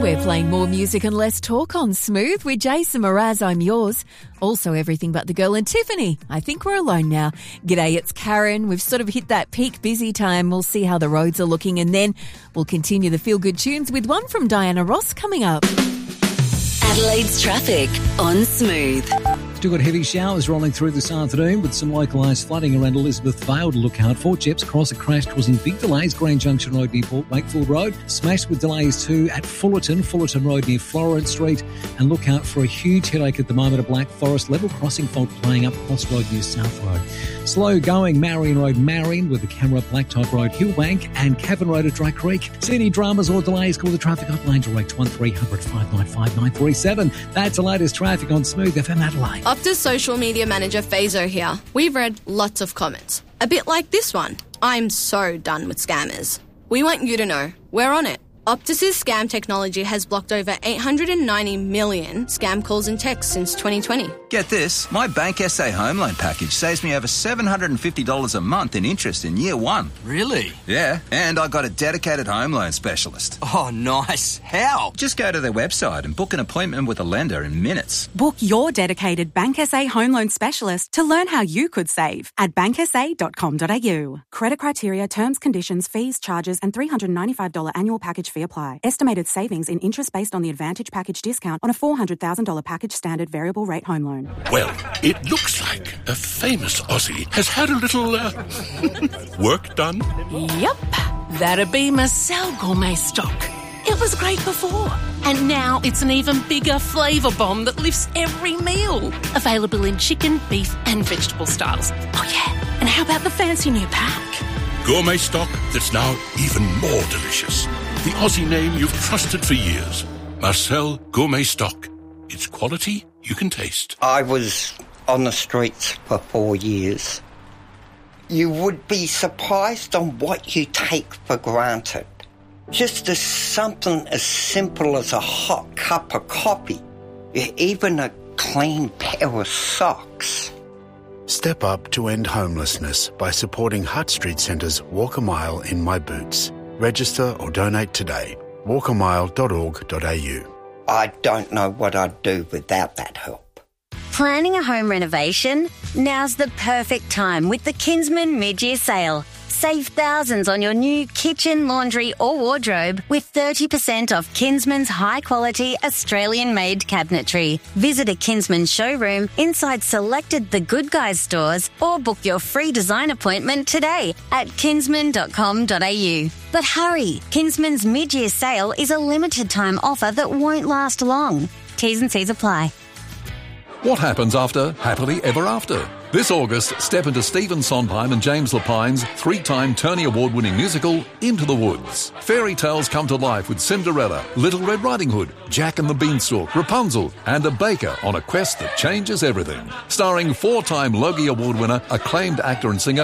We're playing more music and less talk on Smooth with Jason Mraz, I'm yours. Also Everything But the Girl and Tiffany. I think we're alone now. G'day, it's Karen. We've sort of hit that peak busy time. We'll see how the roads are looking and then we'll continue the feel-good tunes with one from Diana Ross coming up. Adelaide's traffic on Smooth. Still got heavy showers rolling through this afternoon with some localised flooding around Elizabeth Vale to look out for. Jeps Cross, a crash causing big delays. Green Junction Road near Port Wakefield Road. Smashed with delays too at Fullerton Road near Florence Street. And look out for a huge headache at the moment at Black Forest. Level crossing fault playing up Cross Road near South Road. Slow going Marion Road Marion with the camera Blacktop Road Hillbank and Cavan Road at Dry Creek. See any dramas or delays, call the traffic hotline direct 1300 595 937. That's the latest traffic on Smooth FM Adelaide. Optus social media manager Fazo here. We've read lots of comments. A bit like this one. I'm so done with scammers. We want you to know we're on it. Optus's scam technology has blocked over 890 million scam calls and texts since 2020. Get this, my Bank SA home loan package saves me over $750 a month in interest in year one. Really? Yeah, and I got a dedicated home loan specialist. Oh, nice. How? Just go to their website and book an appointment with a lender in minutes. Book your dedicated Bank SA home loan specialist to learn how you could save at banksa.com.au. Credit criteria, terms, conditions, fees, charges and $395 annual package fee apply. Estimated savings in interest based on the Advantage package discount on a $400,000 package standard variable rate home loan. Well, it looks like a famous Aussie has had a little work done. Yep, that'd be Marcel Gourmet Stock. It was great before, and now it's an even bigger flavour bomb that lifts every meal. Available in chicken, beef and vegetable styles. Oh yeah, and how about the fancy new pack? Gourmet stock that's now even more delicious. The Aussie name you've trusted for years. Marcel Gourmet Stock. It's quality you can taste. I was on the streets for 4 years. You would be surprised on what you take for granted. Just as something as simple as a hot cup of coffee, even a clean pair of socks. Step up to end homelessness by supporting Hutt Street Centre's Walk a Mile in My Boots. Register or donate today. walkamile.org.au. I don't know what I'd do without that help. Planning a home renovation? Now's the perfect time with the Kinsman mid-year sale. Save thousands on your new kitchen, laundry or wardrobe with 30% off Kinsman's high-quality Australian-made cabinetry. Visit a Kinsman showroom inside selected The Good Guys stores or book your free design appointment today at kinsman.com.au. But hurry, Kinsman's mid-year sale is a limited-time offer that won't last long. T's and C's apply. What happens after Happily Ever After? This August, step into Stephen Sondheim and James Lapine's 3-time Tony Award-winning musical, Into the Woods. Fairy tales come to life with Cinderella, Little Red Riding Hood, Jack and the Beanstalk, Rapunzel, and a baker on a quest that changes everything. Starring 4-time Logie Award winner, acclaimed actor and singer